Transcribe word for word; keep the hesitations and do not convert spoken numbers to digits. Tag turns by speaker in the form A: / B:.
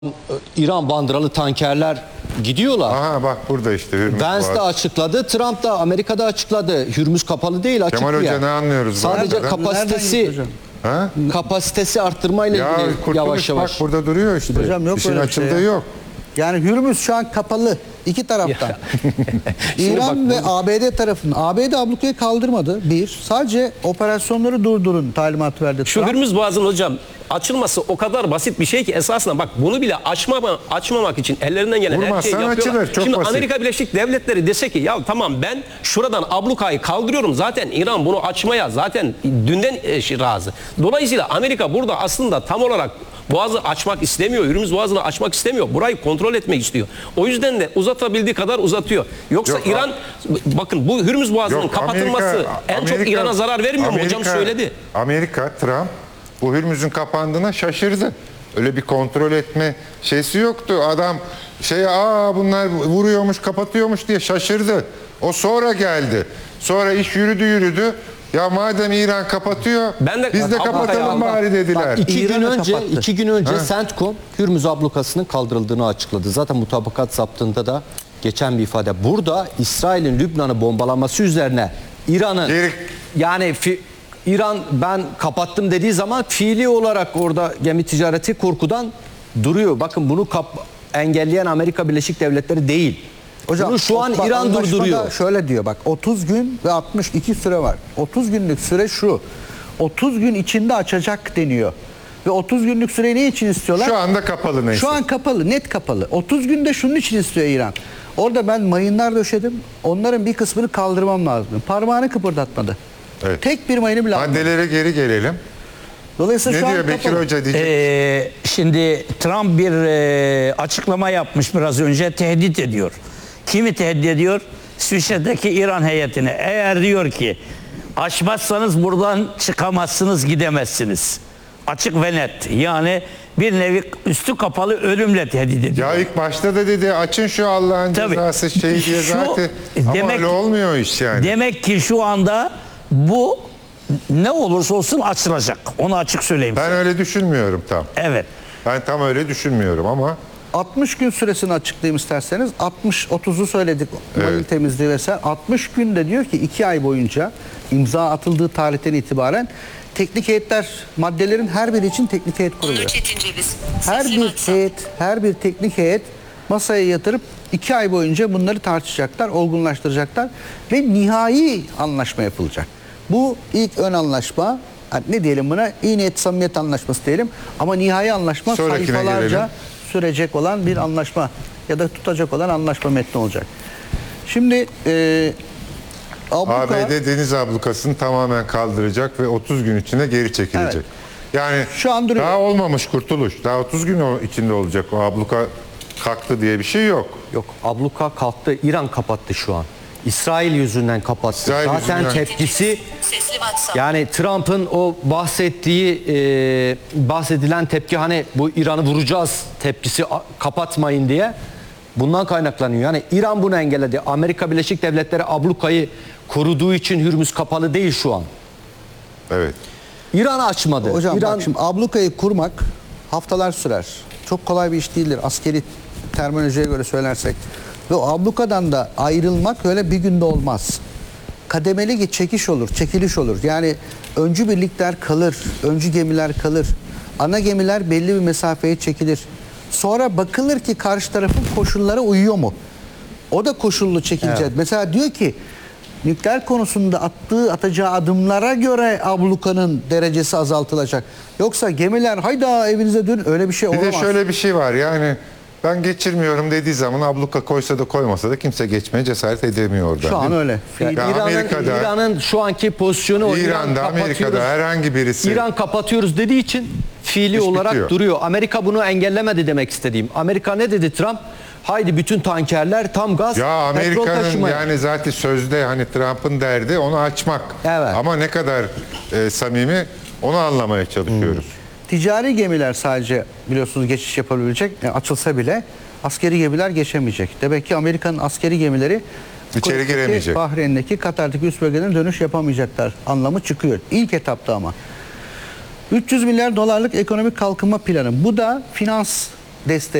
A: İran bandıralı tankerler gidiyorlar.
B: Aha bak burada işte Hürmüz
A: Vance de
B: Boğazı.
A: açıkladı, Trump da Amerika'da açıkladı. Hürmüz kapalı değil, açık
B: Kemal
A: bir
B: Hoca
A: yer.
B: ne anlıyoruz?
A: Sadece
B: buradan?
A: kapasitesi
B: Ha?
A: kapasitesi arttırmayla
B: Ya
A: ilgili
B: kurtuluş
A: yavaş yavaş.
B: bak burada duruyor işte.
C: Hocam yok
B: İşin
C: öyle bir
B: açıldığı
C: şey ya.
B: yok.
C: Yani Hürmüz şu an kapalı iki taraftan. İran
A: bak,
C: ve A B D tarafından. A B D ablukayı kaldırmadı bir. Sadece operasyonları durdurun talimat verdi.
D: Şu
C: Trump.
D: Hürmüz Boğazı'nın hocam açılması o kadar basit bir şey ki esasında bak bunu bile açmama, açmamak için ellerinden gelen her şeyi
B: Vurmazsan
D: yapıyorlar.
B: açılır, çok
D: Şimdi
B: basit.
D: Amerika Birleşik Devletleri dese ki ya tamam ben şuradan ablukayı kaldırıyorum, zaten İran bunu açmaya zaten dünden e, razı. Dolayısıyla Amerika burada aslında tam olarak Boğazı açmak istemiyor. Hürmüz Boğazı'nı açmak istemiyor. Burayı kontrol etmek istiyor. O yüzden de uzatabildiği kadar uzatıyor. Yoksa
B: Yok,
D: İran bakın bu Hürmüz Boğazı'nın
B: Yok,
D: kapatılması
B: Amerika-
D: en çok
B: Amerika-
D: İran'a zarar vermiyor mu? Hocam
B: Amerika-
D: söyledi.
B: Amerika, Trump bu Hürmüz'ün kapandığına şaşırdı. Öyle bir kontrol etme şeysi yoktu. Adam şey aa bunlar vuruyormuş, kapatıyormuş diye şaşırdı. O sonra geldi. Sonra iş yürüdü yürüdü. Ya madem İran kapatıyor,
D: Ben de-
B: biz de
D: Bak,
B: kapatalım
A: bak,
B: bari dediler.
A: Bak, iki gün
C: İran'ı
A: önce
C: kapattı.
A: iki gün önce CENTCOM Hürmüz ablukasının kaldırıldığını açıkladı. Zaten mutabakat zaptında da geçen bir ifade. Burada İsrail'in Lübnan'ı bombalaması üzerine İran'ın
B: Geri-
A: yani fi- İran ben kapattım dediği zaman fiili olarak orada gemi ticareti korkudan duruyor. Bakın bunu kap- engelleyen Amerika Birleşik Devletleri değil. Bunu şu an
C: bak,
A: İran
C: anlaşmada
A: durduruyor.
C: Şöyle diyor bak otuz gün ve altmış iki süre var. otuz günlük süre şu. otuz gün içinde açacak deniyor. Ve otuz günlük süreyi ne için istiyorlar?
B: Şu anda kapalı neyse.
C: Şu an kapalı, net kapalı. otuz günde şunun için istiyor İran. Orada ben mayınlar döşedim. Onların bir kısmını kaldırmam lazım. Parmağını kıpırdatmadı.
B: Evet.
C: Tek bir mayını bile almadı.
B: Maddelere geri gelelim.
C: Dolayısıyla
B: Ne
C: şu an
B: diyor Bekir
C: kapalı.
B: Hoca diyecek?
E: Ee, şimdi Trump bir e, açıklama yapmış biraz önce, tehdit ediyor. Kimi tehdit ediyor? İsviçre'deki İran heyetini. Eğer diyor ki açmazsanız buradan çıkamazsınız, gidemezsiniz. Açık ve net. Yani bir nevi üstü kapalı ölümle tehdit ediyor.
B: Ya ilk başta da dedi açın şu Allah'ın
E: Tabii.
B: cezası şey diye
E: Şu-
B: zaten. Ama
E: demek-
B: öyle olmuyor iş yani.
E: Demek ki şu anda bu ne olursa olsun açılacak. Onu açık söyleyeyim.
B: Ben
E: size.
B: öyle düşünmüyorum tam.
E: Evet.
B: Ben tam öyle düşünmüyorum ama
C: altmış gün süresini açıklayayım isterseniz. altmış otuzu söyledik. Mayın temizliği vesaire. altmış günde diyor ki iki ay boyunca imza atıldığı tarihten itibaren teknik heyetler, maddelerin her biri için teknik heyet kuruluyor.
F: Onur Çetin Ceviz.
C: Her
F: Sesli
C: bir
F: WhatsApp.
C: heyet, her bir teknik heyet masaya yatırıp iki ay boyunca bunları tartışacaklar, olgunlaştıracaklar ve nihai anlaşma yapılacak. Bu ilk ön anlaşma, hani ne diyelim buna, iyi niyet samimiyet anlaşması diyelim, ama nihai anlaşma
B: Sonrakine
C: sayfalarca
B: gelelim.
C: sürecek olan bir anlaşma ya da tutacak olan anlaşma metni olacak. Şimdi e, abluka,
B: A B D deniz ablukasını tamamen kaldıracak ve otuz gün içinde geri çekilecek.
C: Evet.
B: Yani
C: Şu an duruyor.
B: daha olmamış kurtuluş. Daha otuz gün o- içinde olacak o abluka kalktı diye bir şey yok.
A: Yok, abluka kalktı. İran kapattı şu an. İsrail yüzünden kapattı.
B: İsrail
A: Zaten
B: yüzünden.
A: tepkisi
F: Sesli WhatsApp.
A: yani Trump'ın o bahsettiği e, bahsedilen tepki hani bu İran'ı vuracağız tepkisi a- kapatmayın diye bundan kaynaklanıyor. Yani İran bunu engelledi. Amerika Birleşik Devletleri ablukayı koruduğu için Hürmüz kapalı değil şu an.
B: Evet.
A: İran açmadı.
C: hocam
A: İran
C: bak şimdi ablukayı kurmak haftalar sürer. Çok kolay bir iş değildir. Askeri terminolojiye göre söylersek. Ve o ablukadan da ayrılmak öyle bir günde olmaz. Kademeli bir çekiş olur, çekiliş olur. Yani öncü birlikler kalır, öncü gemiler kalır. Ana gemiler belli bir mesafeye çekilir. Sonra bakılır ki karşı tarafın koşullara uyuyor mu? O da koşullu çekilecek. Mesela diyor ki nükleer konusunda attığı atacağı adımlara göre ablukanın derecesi azaltılacak. Yoksa gemiler hayda evinize dönün, öyle bir şey
B: Bir
C: olamaz.
B: de şöyle bir şey var yani ben geçirmiyorum dediği zaman abluka koysa da koymasa da kimse geçmeye cesaret edemiyor oradan.
C: Şu an
B: değil mi?
C: öyle.
A: Yani
B: Ya
A: İran'ın,
B: Amerika'da-
A: İran'ın şu anki pozisyonu o. İran
B: İran'da, Amerika'da
A: kapatıyoruz.
B: herhangi birisi
A: İran kapatıyoruz dediği için fiili
B: İş
A: olarak
B: bitiyor.
A: duruyor. Amerika bunu engellemedi demek istediğim. Amerika ne dedi Trump? Haydi bütün tankerler tam gaz
B: ya
A: petrol
B: Amerika'nın
A: taşımaya.
B: yani zaten sözde hani Trump'ın derdi onu açmak.
A: Evet.
B: Ama ne kadar e, samimi onu anlamaya çalışıyoruz.
C: Ticari gemiler sadece biliyorsunuz geçiş yapabilecek. Yani açılsa bile askeri gemiler geçemeyecek. Demek ki Amerika'nın askeri gemileri
B: İçeri
C: Kuveyt'teki,
B: giremeyecek.
C: Bahreyn'deki, Katar'daki üst bölgeden dönüş yapamayacaklar anlamı çıkıyor. İlk etapta ama. üç yüz milyar dolarlık ekonomik kalkınma planı. Bu da finans desteği